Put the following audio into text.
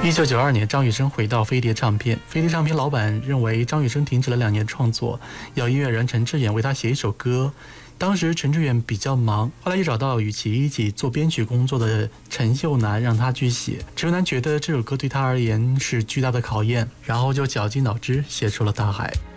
1992年，张雨生回到飞碟唱片，飞碟唱片老板认为张雨生停止了2年创作，要音乐人陈志远为他写一首歌。当时陈志远比较忙，后来又找到与其一起做编曲工作的陈秀楠，让他去写。陈秀楠觉得这首歌对他而言是巨大的考验，然后就绞尽脑汁写出了《大海》。